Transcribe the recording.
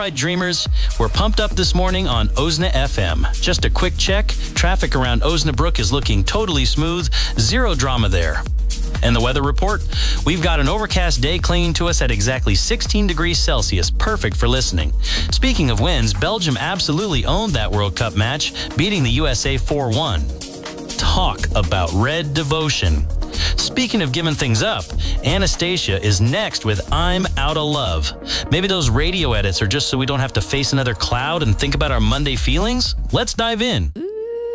right, dreamers, we're pumped up this morning on Osna FM. Just a quick check. Traffic around Osnabrook is looking totally smooth. Zero drama there. And the weather report? We've got an overcast day clinging to us at exactly 16 degrees Celsius. Perfect for listening. Speaking of wins, Belgium absolutely owned that World Cup match, beating the USA 4-1. Talk about red devotion. Speaking of giving things up, Anastasia is next with I'm Outta Love. Maybe those radio edits are just so we don't have to face another cloud and think about our Monday feelings? Let's dive in.